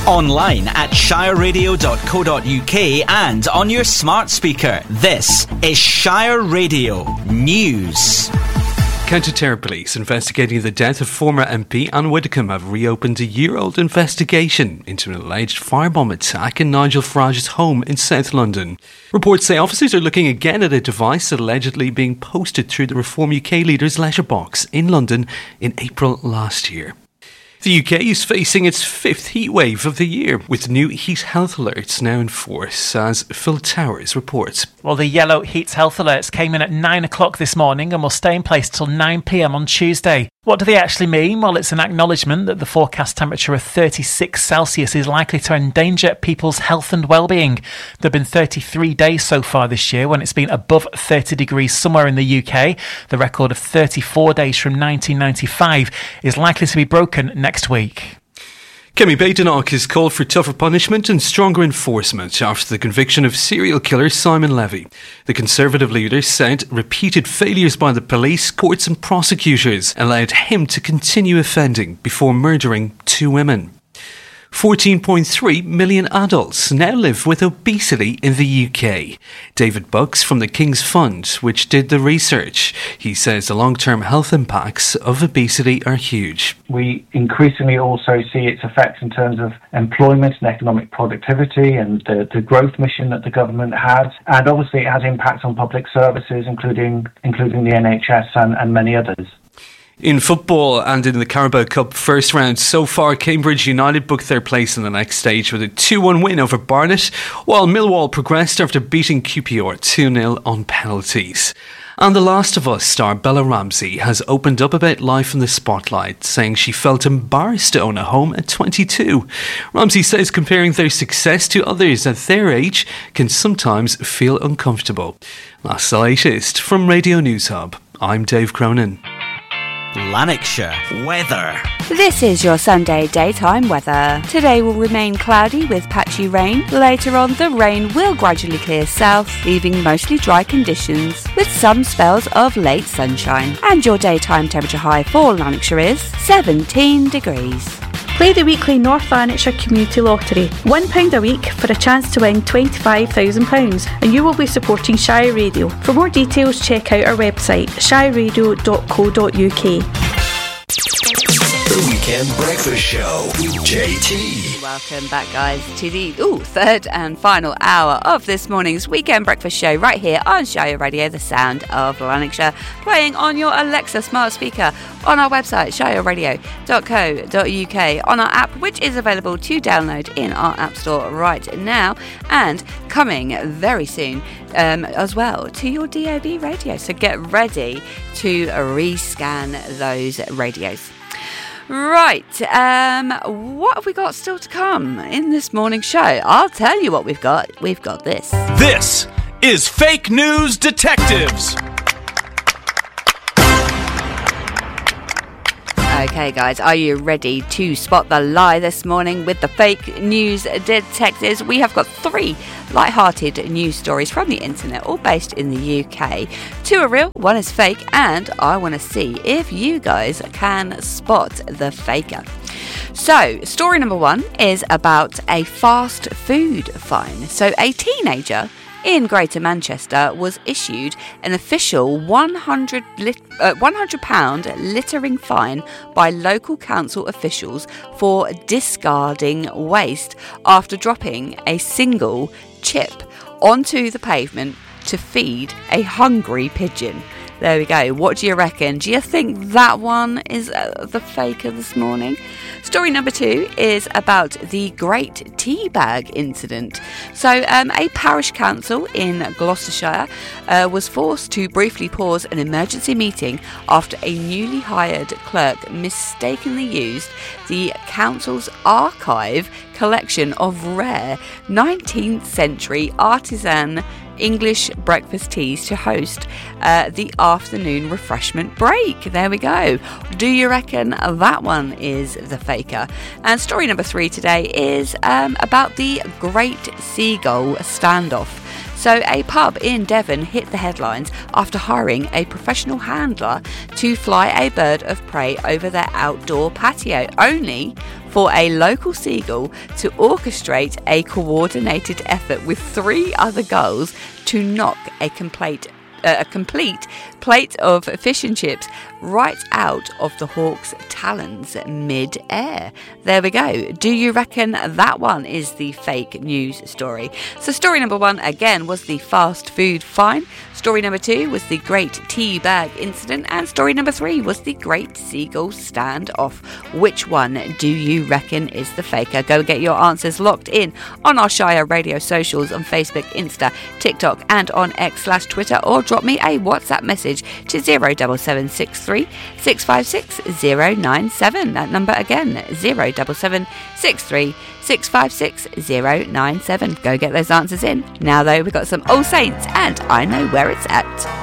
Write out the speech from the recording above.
Online at shireradio.co.uk and on your smart speaker. This is Shire Radio News. County Tara Police investigating the death of former MP Anne Widdecombe have reopened a year-old investigation into an alleged firebomb attack in Nigel Farage's home in South London. Reports say officers are looking again at a device allegedly being posted through the Reform UK leader's letterbox in London in April last year. The UK is facing its fifth heatwave of the year, with new heat health alerts now in force, as Phil Towers reports. Well, the yellow heat health alerts came in at 9 o'clock this morning and will stay in place till 9 p.m. on Tuesday. What do they actually mean? Well, it's an acknowledgement that the forecast temperature of 36 Celsius is likely to endanger people's health and well-being. There have been 33 days so far this year when it's been above 30 degrees somewhere in the UK. The record of 34 days from 1995 is likely to be broken next week. Kemi Badenoch has called for tougher punishment and stronger enforcement after the conviction of serial killer Simon Levy. The Conservative leader said repeated failures by the police, courts and prosecutors allowed him to continue offending before murdering two women. 14.3 million adults now live with obesity in the UK. David Bucks from the King's Fund, which did the research, he says the long-term health impacts of obesity are huge. We increasingly also see its effects in terms of employment and economic productivity and the growth mission that the government has. And obviously it has impacts on public services, including the NHS and many others. In football and in the Carabao Cup first round so far, Cambridge United booked their place in the next stage with a 2-1 win over Barnet, while Millwall progressed after beating QPR 2-0 on penalties. And The Last of Us star Bella Ramsey has opened up about life in the spotlight, saying she felt embarrassed to own a home at 22. Ramsey says comparing their success to others at their age can sometimes feel uncomfortable. That's the latest from Radio News Hub. I'm Dave Cronin. Lanarkshire weather. This is your Sunday daytime weather. Today will remain cloudy with patchy rain. Later on, the rain will gradually clear south, leaving mostly dry conditions with some spells of late sunshine. And your daytime temperature high for Lanarkshire is 17 degrees. Play the weekly North Lanarkshire Community Lottery. £1 a week for a chance to win £25,000, and you will be supporting Shire Radio. For more details, check out our website, shireradio.co.uk. The Weekend Breakfast Show with JT. Welcome back, guys, to the third and final hour of this morning's Weekend Breakfast Show right here on Shire Radio, the sound of Lanarkshire, playing on your Alexa smart speaker, on our website, shireradio.co.uk, on our app, which is available to download in our App Store right now, and coming very soon as well to your DAB radio. So get ready to rescan those radios. Right, what have we got still to come in this morning's show? I'll tell you what we've got. We've got this. This is Fake News Detectives. Okay, guys, are you ready to spot the lie this morning with the Fake News Detectives? We have got 3 light-hearted news stories from the internet, all based in the UK. 2 are real, 1 is fake, and I want to see if you guys can spot the faker. So, story number 1 is about a fast food fine. So, a teenager in Greater Manchester was issued an official £100 littering fine by local council officials for discarding waste after dropping a single chip onto the pavement to feed a hungry pigeon. There we go. What do you reckon? Do you think that one is the faker this morning? Story number 2 is about the Great Teabag incident. So a parish council in Gloucestershire was forced to briefly pause an emergency meeting after a newly hired clerk mistakenly used the council's archive collection of rare 19th century artisan English breakfast teas to host the afternoon refreshment break. There we go. Do you reckon that one is the faker? And story number 3 today is about the Great Seagull Standoff. So a pub in Devon hit the headlines after hiring a professional handler to fly a bird of prey over their outdoor patio, only for a local seagull to orchestrate a coordinated effort with 3 other gulls to knock a complete plate of fish and chips right out of the hawk's talons mid-air. There we go. Do you reckon that one is the fake news story? So story number 1 again was the fast food fine. Story number 2 was the great tea bag incident, and story number 3 was the great seagull standoff. Which one do you reckon is the faker? Go get your answers locked in on our Shire Radio socials on Facebook, Insta, TikTok and on X/Twitter, or drop me a WhatsApp message to 07763 656 097. That number again, 07763 656 097. Go get those answers in. Now though, we've got some All Saints and I Know Where It's At.